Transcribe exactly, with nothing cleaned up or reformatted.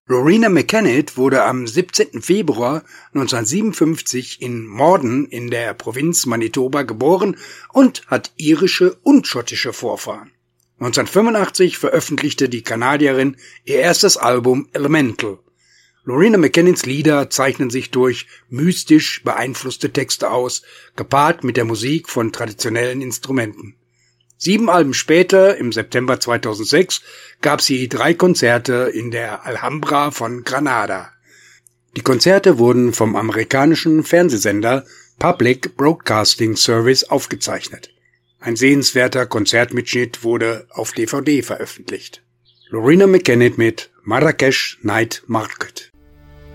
Loreena McKennitt wurde am siebzehnten Februar neunzehnhundertsiebenundfünfzig in Morden in der Provinz Manitoba geboren und hat irische und schottische Vorfahren. neunzehnhundertfünfundachtzig veröffentlichte die Kanadierin ihr erstes Album Elemental. Loreena McKennitts Lieder zeichnen sich durch mystisch beeinflusste Texte aus, gepaart mit der Musik von traditionellen Instrumenten. Sieben Alben später, im September zweitausendsechs, gab sie drei Konzerte in der Alhambra von Granada. Die Konzerte wurden vom amerikanischen Fernsehsender Public Broadcasting Service aufgezeichnet. Ein sehenswerter Konzertmitschnitt wurde auf D V D veröffentlicht. Loreena McKennitt mit Marrakesh Night Market.